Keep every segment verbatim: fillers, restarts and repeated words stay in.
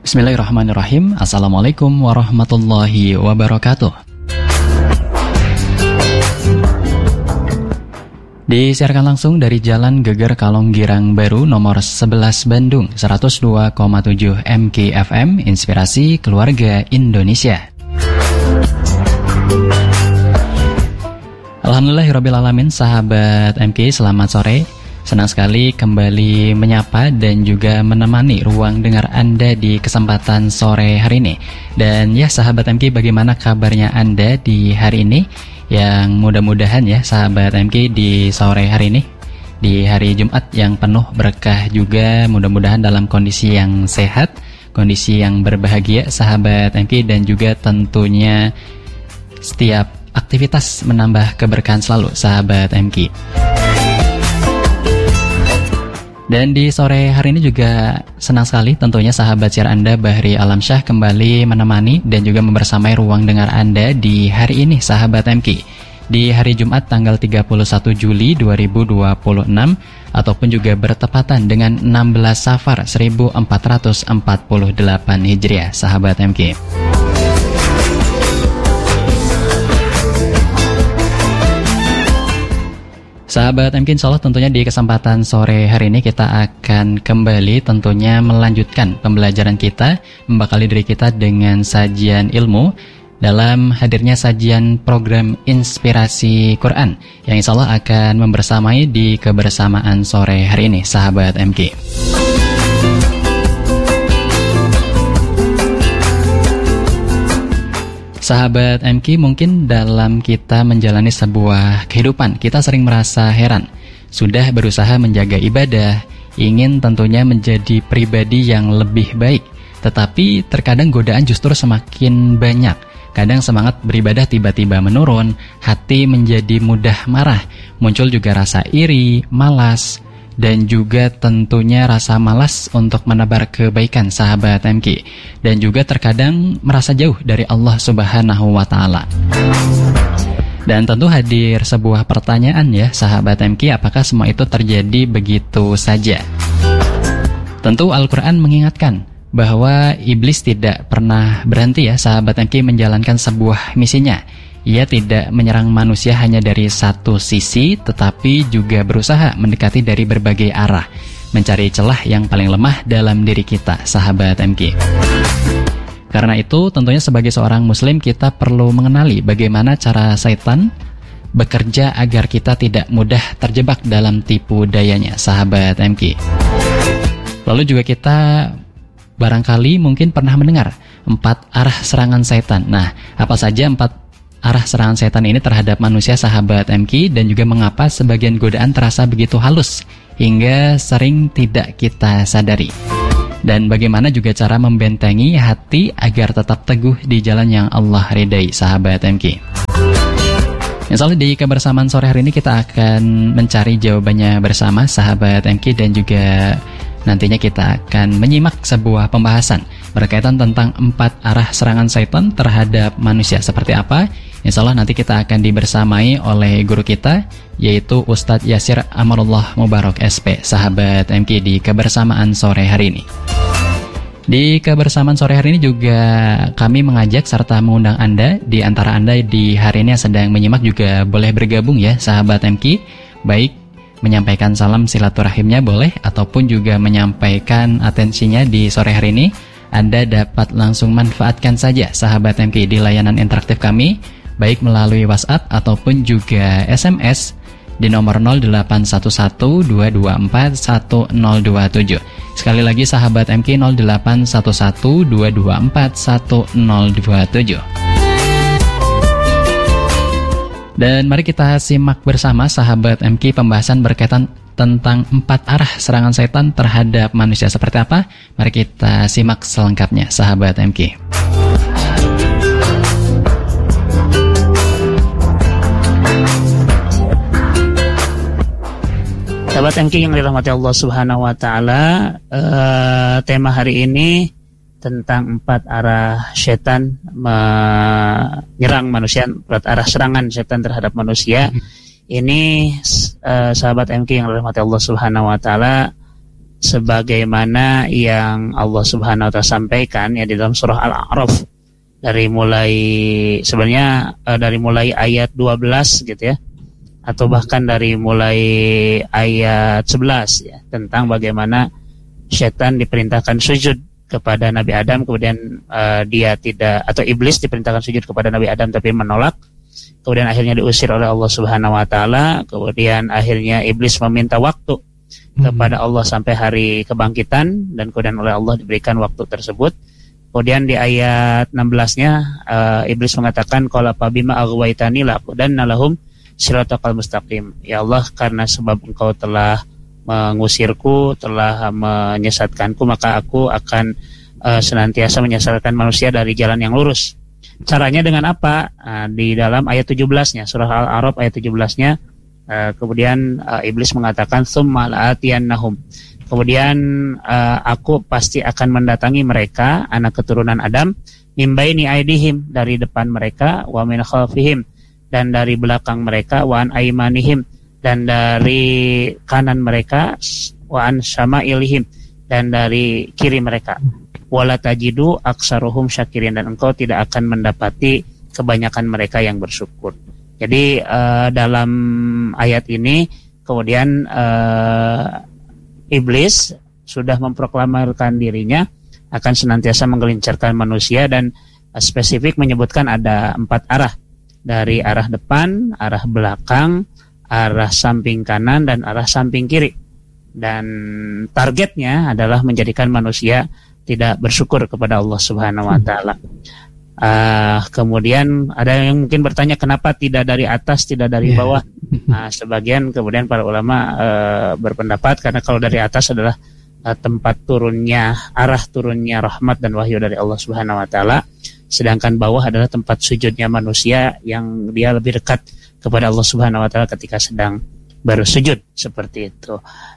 Bismillahirrahmanirrahim. Assalamualaikum warahmatullahi wabarakatuh. Disiarkan langsung dari Jalan Geger Kalong Girang Baru nomor sebelas Bandung, seratus dua koma tujuh M K F M, Inspirasi Keluarga Indonesia. Alhamdulillahirrabbilalamin, sahabat M K, selamat sore. Senang sekali kembali menyapa dan juga menemani ruang dengar Anda di kesempatan sore hari ini. Dan ya sahabat M K, bagaimana kabarnya Anda di hari ini? Yang mudah-mudahan ya sahabat M K di sore hari ini, di hari Jumat yang penuh berkah juga, mudah-mudahan dalam kondisi yang sehat, kondisi yang berbahagia sahabat M K, dan juga tentunya setiap aktivitas menambah keberkahan selalu sahabat M K. Dan di sore hari ini juga senang sekali tentunya sahabat siar Anda Bahri Alamsyah kembali menemani dan juga membersamai ruang dengar Anda di hari ini sahabat M K. Di hari Jumat tanggal tiga puluh satu Juli dua ribu dua puluh enam ataupun juga bertepatan dengan enam belas Safar seribu empat ratus empat puluh delapan Hijriah sahabat M K. Sahabat M K, insya Allah tentunya di kesempatan sore hari ini kita akan kembali tentunya melanjutkan pembelajaran kita, membekali diri kita dengan sajian ilmu dalam hadirnya sajian program Inspirasi Quran yang insya Allah akan membersamai di kebersamaan sore hari ini sahabat M K. Sahabat M K, mungkin dalam kita menjalani sebuah kehidupan, kita sering merasa heran. Sudah berusaha menjaga ibadah, ingin tentunya menjadi pribadi yang lebih baik, tetapi terkadang godaan justru semakin banyak. Kadang semangat beribadah tiba-tiba menurun, hati menjadi mudah marah, muncul juga rasa iri, malas, dan juga tentunya rasa malas untuk menebar kebaikan sahabat M K. Dan juga terkadang merasa jauh dari Allah Subhanahu wa Ta'ala. Dan tentu hadir sebuah pertanyaan ya sahabat M K, apakah semua itu terjadi begitu saja? Tentu Al-Quran mengingatkan bahwa iblis tidak pernah berhenti ya sahabat M K menjalankan sebuah misinya. Ia tidak menyerang manusia hanya dari satu sisi, tetapi juga berusaha mendekati dari berbagai arah, mencari celah yang paling lemah dalam diri kita, sahabat M K. Karena itu, tentunya sebagai seorang muslim kita perlu mengenali bagaimana cara setan bekerja agar kita tidak mudah terjebak dalam tipu dayanya, sahabat M K. Lalu juga kita barangkali mungkin pernah mendengar empat arah serangan setan. Nah, apa saja empat arah serangan setan ini terhadap manusia sahabat M K, dan juga mengapa sebagian godaan terasa begitu halus hingga sering tidak kita sadari, dan bagaimana juga cara membentengi hati agar tetap teguh di jalan yang Allah ridai sahabat M K. Insyaallah di kebersamaan sore hari ini kita akan mencari jawabannya bersama sahabat M K, dan juga nantinya kita akan menyimak sebuah pembahasan berkaitan tentang empat arah serangan setan terhadap manusia. Seperti apa? Insya Allah nanti kita akan dibersamai oleh guru kita, yaitu Ustadz Yasir Amarullah Mubarak S P, sahabat M K, di kebersamaan sore hari ini. Di kebersamaan sore hari ini juga kami mengajak serta mengundang Anda, di antara Anda di hari ini yang sedang menyimak juga boleh bergabung ya sahabat M K, baik menyampaikan salam silaturahimnya boleh, ataupun juga menyampaikan atensinya di sore hari ini. Anda dapat langsung manfaatkan saja sahabat M K di layanan interaktif kami, baik melalui WhatsApp ataupun juga S M S di nomor nol delapan satu satu dua dua empat satu nol dua tujuh. Sekali lagi sahabat M K, nol delapan satu satu dua dua empat satu nol dua tujuh. Dan mari kita simak bersama sahabat M K pembahasan berkaitan tentang empat arah serangan setan terhadap manusia. Seperti apa? Mari kita simak selengkapnya sahabat M K. Sahabat M K yang dirahmati Allah Subhanahu wa Ta'ala, uh, tema hari ini tentang empat arah setan menyerang manusia, empat arah serangan setan terhadap manusia. Ini uh, sahabat M K yang dirahmati Allah Subhanahu wa Ta'ala, sebagaimana yang Allah Subhanahu wa taala sampaikan ya di dalam surah Al-A'raf, dari mulai sebenarnya uh, dari mulai ayat dua belas gitu ya, atau bahkan dari mulai ayat sebelas ya, tentang bagaimana setan diperintahkan sujud kepada Nabi Adam, kemudian uh, dia tidak, atau iblis diperintahkan sujud kepada Nabi Adam tapi menolak, kemudian akhirnya diusir oleh Allah Subhanahu wa taala, kemudian akhirnya iblis meminta waktu hmm. kepada Allah sampai hari kebangkitan, dan kemudian oleh Allah diberikan waktu tersebut. Kemudian di ayat enam belas-nya uh, iblis mengatakan, qala fa bima aghwaytani laqudanna lahum siratal mustaqim. Ya Allah, karena sebab engkau telah mengusirku, telah menyesatkanku, maka aku akan uh, senantiasa menyesatkan manusia dari jalan yang lurus. Caranya dengan apa? Uh, di dalam ayat tujuh belas-nya, surah Al-A'raf ayat tujuh belas-nya, uh, kemudian uh, iblis mengatakan, tsumma la'atiyannahum. Kemudian uh, aku pasti akan mendatangi mereka, anak keturunan Adam, min baini aidihim, dari depan mereka, wa min khalfihim, dan dari belakang mereka, wa an aimanihim, dan dari kanan mereka, wa an syama'ilihim, dan dari kiri mereka. Wala tajidu aksaruhum syakirin, dan engkau tidak akan mendapati kebanyakan mereka yang bersyukur. Jadi uh, dalam ayat ini kemudian uh, iblis sudah memproklamirkan dirinya akan senantiasa menggelincirkan manusia, dan uh, spesifik menyebutkan ada empat arah, dari arah depan, arah belakang, arah samping kanan, dan arah samping kiri. Dan targetnya adalah menjadikan manusia tidak bersyukur kepada Allah Subhanahu wa taala. Uh, kemudian ada yang mungkin bertanya, kenapa tidak dari atas, tidak dari bawah? Nah, sebagian kemudian para ulama uh, berpendapat karena kalau dari atas adalah uh, tempat turunnya, arah turunnya rahmat dan wahyu dari Allah Subhanahu wa taala, sedangkan bawah adalah tempat sujudnya manusia yang dia lebih dekat kepada Allah Subhanahu wa taala ketika sedang bersujud, seperti itu.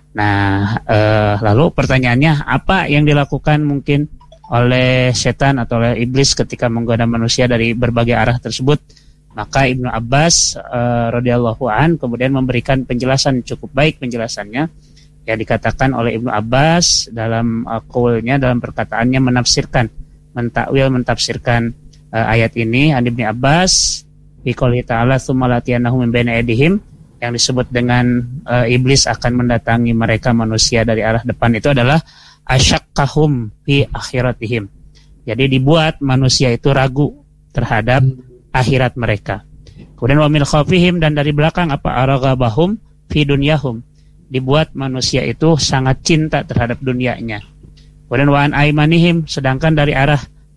Nah, eh, lalu pertanyaannya, apa yang dilakukan mungkin oleh setan atau oleh iblis ketika menggoda manusia dari berbagai arah tersebut? Maka Ibnu Abbas eh, radhiyallahu an kemudian memberikan penjelasan cukup baik penjelasannya, yang dikatakan oleh Ibnu Abbas dalam uh, qaulnya, dalam perkataannya, menafsirkan, mentakwil, mentafsirkan uh, ayat ini. An Ibnu Abbas biqouli ta'ala tsumma latiyannahum min baini aydihim, yang disebut dengan uh, iblis akan mendatangi mereka manusia dari arah depan, itu adalah asyaqqahum fi akhiratihim. Jadi dibuat manusia itu ragu terhadap akhirat mereka. Kemudian wa min khalfihim, dan dari belakang apa? Araghabahum fi dunyahum. Dibuat manusia itu sangat cinta terhadap dunianya. Kemudian wa an aimanihim, sedangkan dari arah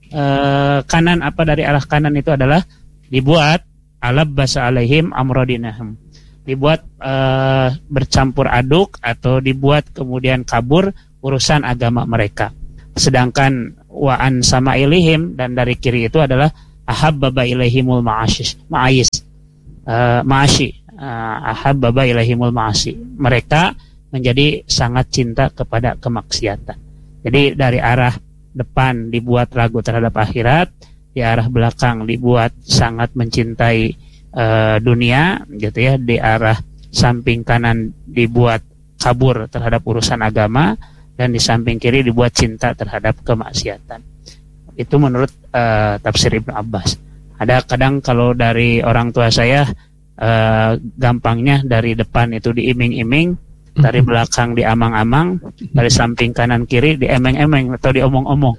uh, kanan apa? Dari arah kanan itu adalah dibuat alabbasa alaihim amradinahum, dibuat uh, bercampur aduk atau dibuat kemudian kabur urusan agama mereka. Sedangkan wa an sama'ilihim, dan dari kiri itu adalah ahabbaba ilaihimul ma'asyis ma'ayis uh, ma'asyi uh, ahabbaba ilaihimul ma'asyi, mereka menjadi sangat cinta kepada kemaksiatan. Jadi dari arah depan dibuat ragu terhadap akhirat, di arah belakang dibuat sangat mencintai uh, dunia gitu ya, di arah samping kanan dibuat kabur terhadap urusan agama, dan di samping kiri dibuat cinta terhadap kemaksiatan. Itu menurut uh, tafsir Ibnu Abbas. Ada kadang kalau dari orang tua saya uh, gampangnya dari depan itu diiming-iming, dari belakang diamang-amang, dari samping kanan kiri diemeng-emeng atau diomong-omong.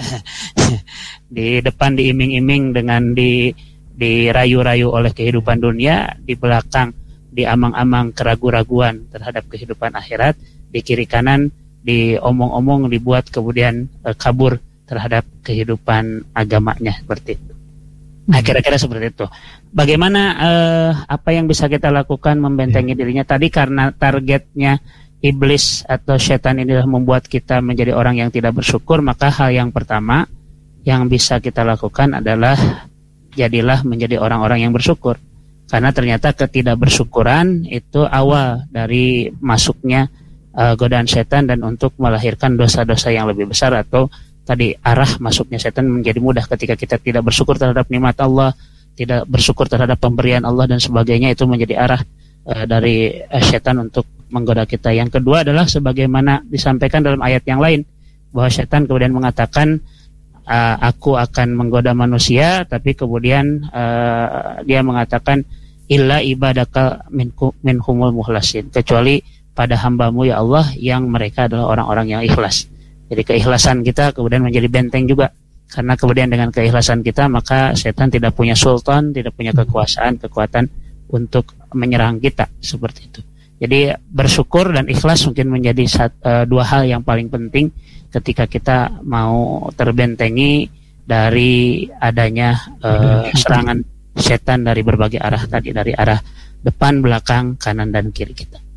Di depan diiming-iming dengan di dirayu-rayu oleh kehidupan dunia, di belakang diamang-amang keraguan-raguan terhadap kehidupan akhirat, di kiri kanan diomong-omong, dibuat kemudian e, kabur terhadap kehidupan agamanya, seperti itu. Nah, kira-kira seperti itu. Bagaimana eh, apa yang bisa kita lakukan membentengi dirinya? Tadi karena targetnya iblis atau setan ini adalah membuat kita menjadi orang yang tidak bersyukur, maka hal yang pertama yang bisa kita lakukan adalah jadilah menjadi orang-orang yang bersyukur. Karena ternyata ketidakbersyukuran itu awal dari masuknya eh, godaan setan dan untuk melahirkan dosa-dosa yang lebih besar, atau tadi arah masuknya setan menjadi mudah ketika kita tidak bersyukur terhadap nikmat Allah, tidak bersyukur terhadap pemberian Allah dan sebagainya. Itu menjadi arah uh, dari uh, setan untuk menggoda kita. Yang kedua adalah sebagaimana disampaikan dalam ayat yang lain, bahwa setan kemudian mengatakan, uh, aku akan menggoda manusia, tapi kemudian uh, dia mengatakan, illa ibadaka minhumul muhlasin, kecuali pada hambamu ya Allah yang mereka adalah orang-orang yang ikhlas. Jadi keikhlasan kita kemudian menjadi benteng juga, karena kemudian dengan keikhlasan kita maka setan tidak punya sultan, tidak punya kekuasaan, kekuatan untuk menyerang kita, seperti itu. Jadi bersyukur dan ikhlas mungkin menjadi sat, uh, dua hal yang paling penting ketika kita mau terbentengi dari adanya uh, serangan setan dari berbagai arah tadi, dari arah depan, belakang, kanan dan kiri kita.